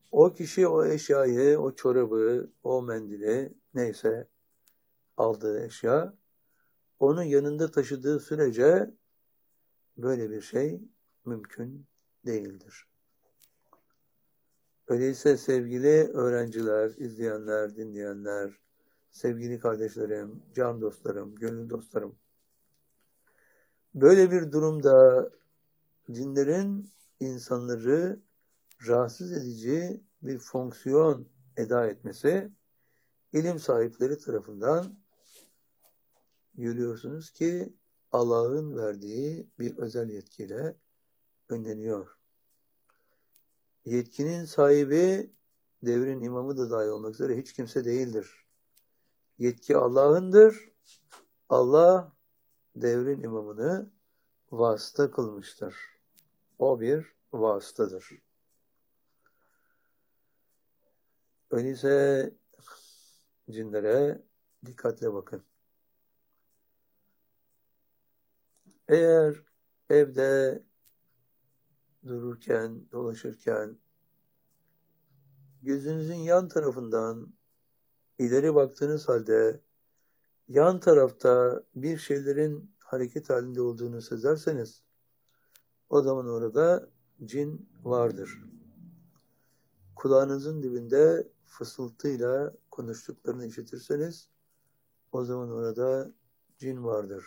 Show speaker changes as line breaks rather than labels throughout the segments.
O kişi o eşyayı, o çorabı, o mendili, neyse aldığı eşya, onu yanında taşıdığı sürece böyle bir şey mümkün değildir. Öyleyse sevgili öğrenciler, izleyenler, dinleyenler, sevgili kardeşlerim, can dostlarım, gönül dostlarım, böyle bir durumda cinlerin insanları rahatsız edici bir fonksiyon eda etmesi, ilim sahipleri tarafından görüyorsunuz ki Allah'ın verdiği bir özel yetkiyle önleniyor. Yetkinin sahibi devrin imamı da dahil olmak üzere hiç kimse değildir. Yetki Allah'ındır. Allah devrin imamını vasıta kılmıştır. O bir vasıtadır. Öyleyse cinlere dikkatle bakın. Eğer evde dururken, dolaşırken gözünüzün yan tarafından ileri baktığınız halde yan tarafta bir şeylerin hareket halinde olduğunu sezerseniz o zaman orada cin vardır. Kulağınızın dibinde fısıltıyla konuştuklarını işitirseniz o zaman orada cin vardır.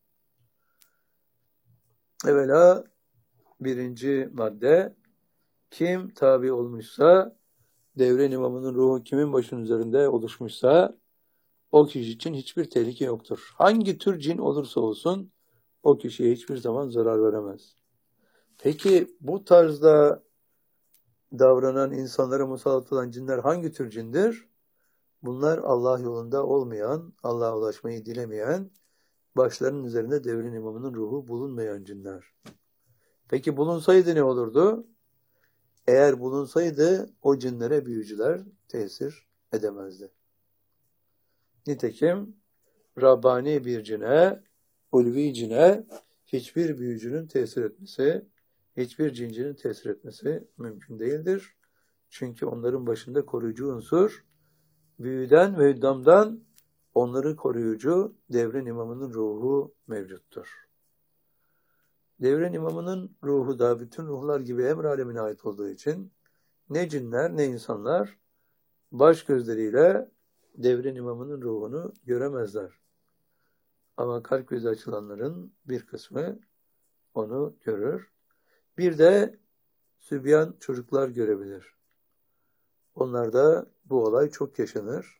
Evvela birinci madde, kim tabi olmuşsa, devrin imamının ruhu kimin başının üzerinde oluşmuşsa o kişi için hiçbir tehlike yoktur. Hangi tür cin olursa olsun o kişiye hiçbir zaman zarar veremez. Peki bu tarzda davranan insanlara musallat olan cinler hangi tür cindir? Bunlar Allah yolunda olmayan, Allah'a ulaşmayı dilemeyen, başlarının üzerinde devrin imamının ruhu bulunmayan cinler. Peki bulunsaydı ne olurdu? Eğer bulunsaydı o cinlere büyücüler tesir edemezdi. Nitekim Rabbani bir cine, ulvi cine hiçbir büyücünün tesir etmesi, hiçbir cincinin tesir etmesi mümkün değildir. Çünkü onların başında koruyucu unsur, büyüden ve hüddamdan onları koruyucu devrin imamının ruhu mevcuttur. Devrin imamının ruhu da bütün ruhlar gibi emr alemine ait olduğu için ne cinler ne insanlar baş gözleriyle devrin imamının ruhunu göremezler. Ama kalp gözü açılanların bir kısmı onu görür. Bir de sübyan çocuklar görebilir. Onlarda bu olay çok yaşanır.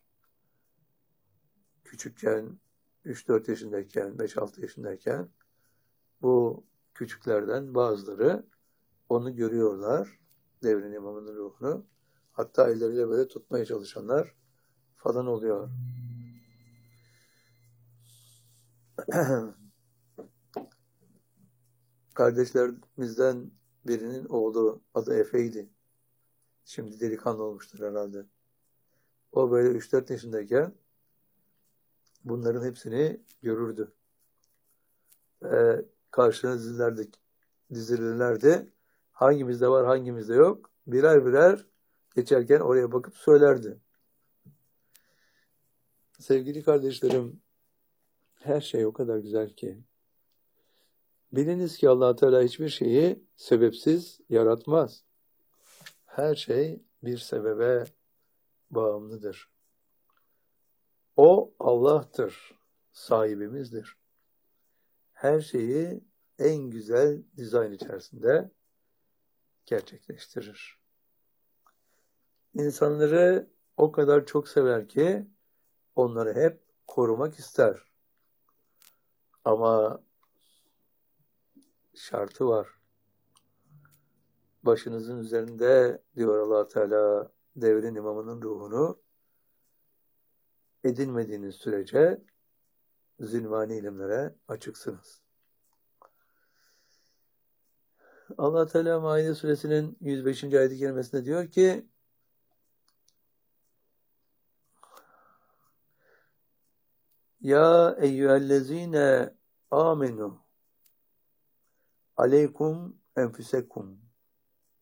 Küçükken, 3-4 yaşındayken, 5-6 yaşındayken bu küçüklerden bazıları onu görüyorlar, devrin imamının ruhunu. Hatta elleriyle böyle tutmaya çalışanlar falan oluyor. Kardeşlerimizden birinin oğlu adı Efe'ydi. Şimdi delikanlı olmuştur herhalde. O böyle 3-4 yaşındayken bunların hepsini görürdü. Karşına dizilirlerdi. Hangimizde var, hangimizde yok. Birer birer geçerken oraya bakıp söylerdi. Sevgili kardeşlerim, her şey o kadar güzel ki. Biliniz ki Allah Teala hiçbir şeyi sebepsiz yaratmaz. Her şey bir sebebe bağımlıdır. O Allah'tır, sahibimizdir. Her şeyi en güzel dizayn içerisinde gerçekleştirir. İnsanları o kadar çok sever ki onları hep korumak ister. Ama şartı var. Başınızın üzerinde diyor Allah Teala devrin imamının ruhunu edinmediğiniz sürece zilmani ilimlere açıksınız. Allah Teala Maide suresinin 105. ayet-i kerimesinde diyor ki Ya eyyühellezine amenu aleykum enfüsekum